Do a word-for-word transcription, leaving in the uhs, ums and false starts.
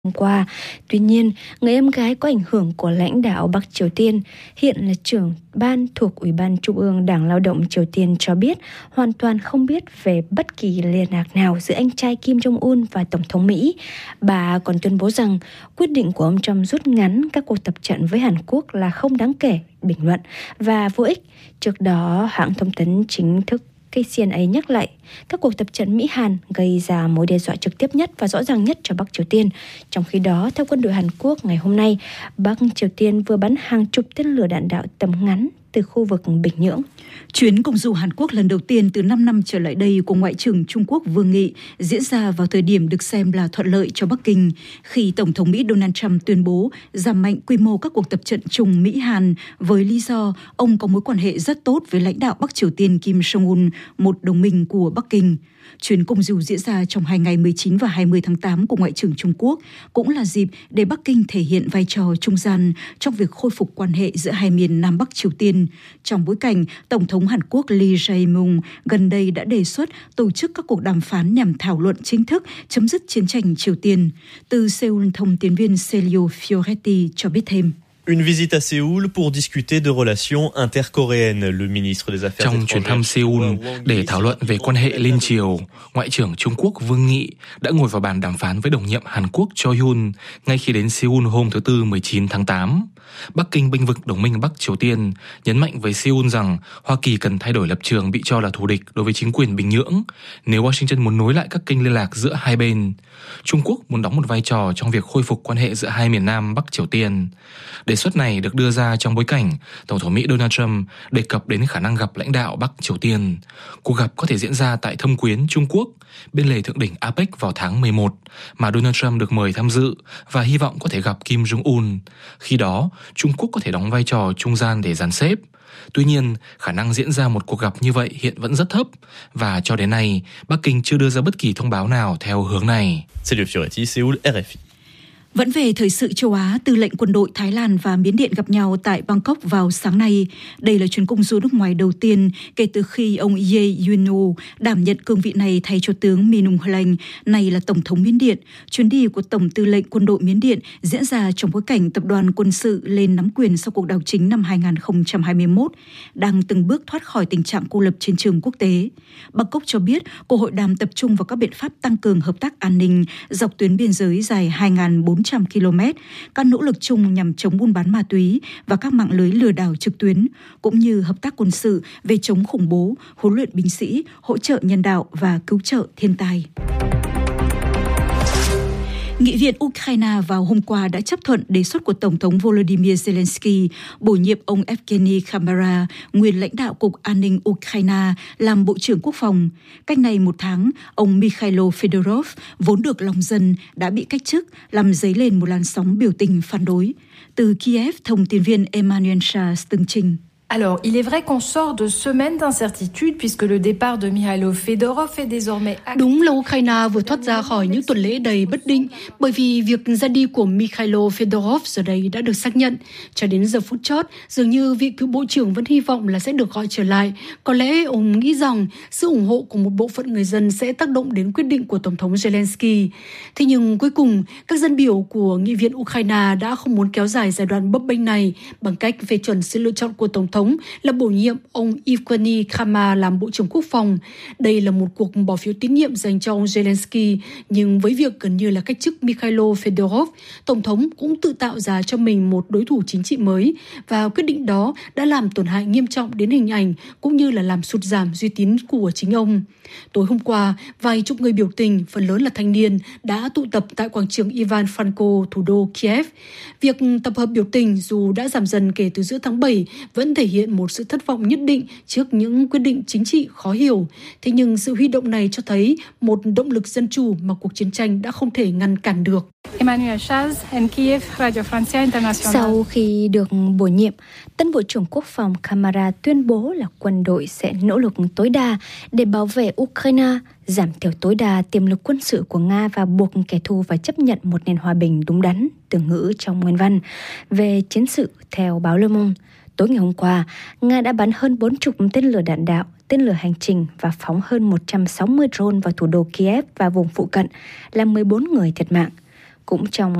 hôm qua. Tuy nhiên, người em gái có ảnh hưởng của lãnh đạo Bắc Triều Tiên, hiện là trưởng ban thuộc Ủy ban Trung ương Đảng Lao động Triều Tiên cho biết hoàn toàn không biết về bất kỳ liên lạc nào giữa anh trai Kim Jong-un và Tổng thống Mỹ. Bà còn tuyên bố rằng quyết định của ông Trump rút ngắn các cuộc tập trận với Hàn Quốc là không đáng kể, bình luận và vô ích. Trước đó, hãng thông tấn chính thức K C N A nhắc lại các cuộc tập trận Mỹ-Hàn gây ra mối đe dọa trực tiếp nhất và rõ ràng nhất cho Bắc Triều Tiên. Trong khi đó, theo quân đội Hàn Quốc ngày hôm nay, Bắc Triều Tiên vừa bắn hàng chục tên lửa đạn đạo tầm ngắn từ khu vực Bình Nhưỡng. Chuyến công du Hàn Quốc lần đầu tiên từ năm năm trở lại đây của Ngoại trưởng Trung Quốc Vương Nghị diễn ra vào thời điểm được xem là thuận lợi cho Bắc Kinh, khi Tổng thống Mỹ Donald Trump tuyên bố giảm mạnh quy mô các cuộc tập trận chung Mỹ-Hàn với lý do ông có mối quan hệ rất tốt với lãnh đạo Bắc Triều Tiên Kim Jong-un, một đồng minh của Bắc Kinh. Chuyến công du diễn ra trong hai ngày mười chín và hai mươi tháng tám của Ngoại trưởng Trung Quốc cũng là dịp để Bắc Kinh thể hiện vai trò trung gian trong việc khôi phục quan hệ giữa hai miền Nam Bắc Triều Tiên, trong bối cảnh Tổng thống Hàn Quốc Lee Jae-myung gần đây đã đề xuất tổ chức các cuộc đàm phán nhằm thảo luận chính thức chấm dứt chiến tranh Triều Tiên. Từ Seoul, thông tín viên Celio Fioretti cho biết thêm. Une visite à Séoul pour discuter de relations intercoréennes, le ministre des Affaires Trong chuyến thăm Seoul để thảo luận về quan hệ liên triều, Ngoại trưởng Trung Quốc Vương Nghị đã ngồi vào bàn đàm phán với đồng nhiệm Hàn Quốc Cho Hyun ngay khi đến Seoul hôm thứ Tư mười chín tháng tám. Bắc Kinh bênh vực đồng minh Bắc Triều Tiên, nhấn mạnh với Seoul rằng Hoa Kỳ cần thay đổi lập trường bị cho là thù địch đối với chính quyền Bình Nhưỡng nếu Washington muốn nối lại các kênh liên lạc giữa hai bên. Trung Quốc muốn đóng một vai trò trong việc khôi phục quan hệ giữa hai miền Nam Bắc Triều Tiên. Đề xuất này được đưa ra trong bối cảnh Tổng thống Mỹ Donald Trump đề cập đến khả năng gặp lãnh đạo Bắc Triều Tiên. Cuộc gặp có thể diễn ra tại Thâm Quyến, Trung Quốc, bên lề thượng đỉnh a pếch vào tháng mười một, mà Donald Trump được mời tham dự và hy vọng có thể gặp Kim Jong-un. Khi đó, Trung Quốc có thể đóng vai trò trung gian để dàn xếp. Tuy nhiên, khả năng diễn ra một cuộc gặp như vậy hiện vẫn rất thấp, và cho đến nay, Bắc Kinh chưa đưa ra bất kỳ thông báo nào theo hướng này. Celio Fioretti, Seoul, R F I. Vẫn về thời sự châu Á, tư lệnh quân đội Thái Lan và Miến Điện gặp nhau tại Bangkok vào sáng nay. Đây là chuyến công du nước ngoài đầu tiên kể từ khi ông Ye Yunhu đảm nhận cương vị này thay cho tướng Minung Hlaing, nay là Tổng thống Miến Điện. Chuyến đi của Tổng tư lệnh quân đội Miến Điện diễn ra trong bối cảnh tập đoàn quân sự lên nắm quyền sau cuộc đảo chính năm hai không hai mốt, đang từng bước thoát khỏi tình trạng cô lập trên trường quốc tế. Bangkok cho biết cuộc hội đàm tập trung vào các biện pháp tăng cường hợp tác an ninh dọc tuyến biên giới dài hai nghìn bốn trăm ki lô mét, các nỗ lực chung nhằm chống buôn bán ma túy và các mạng lưới lừa đảo trực tuyến, cũng như hợp tác quân sự về chống khủng bố, huấn luyện binh sĩ, hỗ trợ nhân đạo và cứu trợ thiên tai. Nghị viện Ukraine vào hôm qua đã chấp thuận đề xuất của Tổng thống Volodymyr Zelensky bổ nhiệm ông Evgeny Khamara, nguyên lãnh đạo Cục An ninh Ukraine, làm Bộ trưởng Quốc phòng. Cách này một tháng, ông Mikhailo Fedorov, vốn được lòng dân, đã bị cách chức, làm dấy lên một làn sóng biểu tình phản đối. Từ Kiev, thông tin viên Emmanuel Charles tường trình. Alors, il est vrai qu'on sort de semaines d'incertitude puisque le départ de Mikhailo Fedorov est désormais acté. Đúng là Ukraine vừa thoát ra khỏi những tuần lễ đầy bất định bởi vì việc ra đi của Mikhailo Fedorov giờ đây đã được xác nhận. Cho đến giờ phút chót, dường như vị cựu bộ trưởng vẫn hy vọng là sẽ được gọi trở lại. Có lẽ ông nghĩ rằng sự ủng hộ của một bộ phận người dân sẽ tác động đến quyết định của Tổng thống Zelensky. Thế nhưng cuối cùng, các dân biểu của Nghị viện Ukraine đã không muốn kéo dài giai đoạn bấp bênh này bằng cách phê chuẩn sự lựa chọn của Tổng thống là bổ nhiệm ông Evgeny Khamara làm Bộ trưởng Quốc phòng. Đây là một cuộc bỏ phiếu tín nhiệm dành cho ông Zelensky, nhưng với việc gần như là cách chức Mikhailo Fedorov, Tổng thống cũng tự tạo ra cho mình một đối thủ chính trị mới, và quyết định đó đã làm tổn hại nghiêm trọng đến hình ảnh cũng như là làm sụt giảm uy tín của chính ông. Tối hôm qua, vài chục người biểu tình, phần lớn là thanh niên, đã tụ tập tại quảng trường Ivan Franko, thủ đô Kiev. Việc tập hợp biểu tình dù đã giảm dần kể từ giữa tháng bảy vẫn thể hiện một sự thất vọng nhất định trước những quyết định chính trị khó hiểu. Thế nhưng sự huy động này cho thấy một động lực dân chủ mà cuộc chiến tranh đã không thể ngăn cản được. Emmanuel Charles, Kiev, Radio France International. Sau khi được bổ nhiệm, tân Bộ trưởng Quốc phòng Khamara tuyên bố là quân đội sẽ nỗ lực tối đa để bảo vệ Ukraine, giảm thiểu tối đa tiềm lực quân sự của Nga và buộc kẻ thù phải chấp nhận một nền hòa bình đúng đắn, từ ngữ trong nguyên văn. Về chiến sự, theo báo Le Monde, tối ngày hôm qua, Nga đã bắn hơn bốn mươi tên lửa đạn đạo, tên lửa hành trình và phóng hơn một trăm sáu mươi drone vào thủ đô Kiev và vùng phụ cận, làm mười bốn người thiệt mạng. Cũng trong